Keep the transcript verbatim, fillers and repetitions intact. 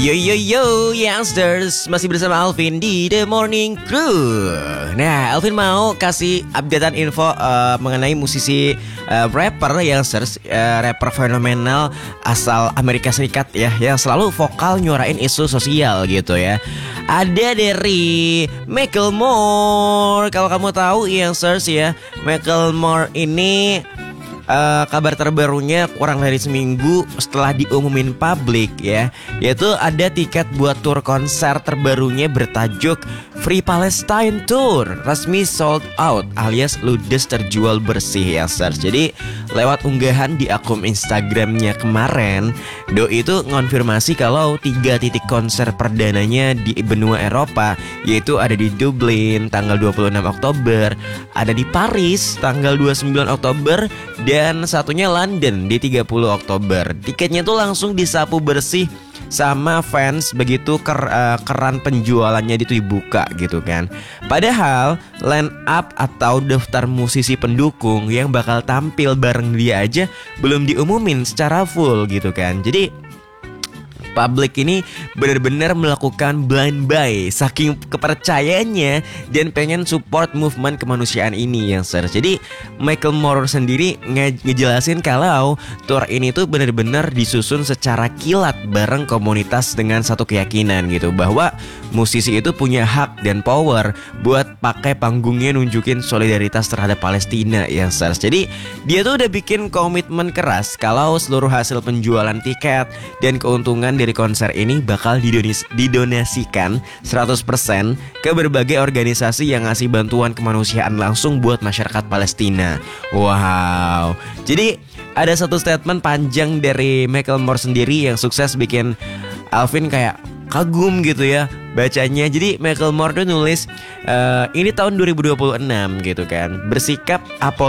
Yo yo yo youngsters, masih bersama Alvin di The Morning Crew. Nah, Alvin mau kasih updatean info uh, mengenai musisi uh, rapper youngsters, uh, rapper fenomenal asal Amerika Serikat ya, yang selalu vokal nyuarain isu sosial gitu ya. Ada dari Macklemore. Kalau kamu tahu youngsters ya, Macklemore ini Uh, kabar terbarunya kurang dari seminggu setelah diumumin publik ya, yaitu ada tiket buat tur konser terbarunya bertajuk Free Palestine Tour resmi sold out alias ludes terjual bersih ya stars. Jadi lewat unggahan di akun Instagramnya kemarin, Doi itu ngonfirmasi kalau tiga titik konser perdananya di benua Eropa, yaitu ada di Dublin tanggal dua puluh enam Oktober, ada di Paris tanggal dua puluh sembilan Oktober, dan satunya London di tiga puluh Oktober. Tiketnya tuh langsung disapu bersih sama fans begitu ker, uh, keran penjualannya itu dibuka gitu kan. Padahal line up atau daftar musisi pendukung yang bakal tampil bareng dia aja belum diumumin secara full gitu kan. Jadi publik ini benar-benar melakukan blind buy saking kepercayaannya dan pengen support movement kemanusiaan ini yang ser. Jadi Macklemore sendiri nge ngejelasin kalau tour ini tuh benar-benar disusun secara kilat bareng komunitas dengan satu keyakinan gitu, bahwa musisi itu punya hak dan power buat pakai panggungnya nunjukin solidaritas terhadap Palestina yang ser. Jadi dia tuh udah bikin komitmen keras kalau seluruh hasil penjualan tiket dan keuntungan dari konser ini bakal didonis, didonasikan seratus persen ke berbagai organisasi yang ngasih bantuan kemanusiaan langsung buat masyarakat Palestina. Wow. Jadi ada satu statement panjang dari Macklemore sendiri yang sukses bikin Alvin kayak kagum gitu ya bacanya. Jadi Macklemore tuh nulis uh, ini tahun dua ribu dua puluh enam gitu kan, bersikap apolitik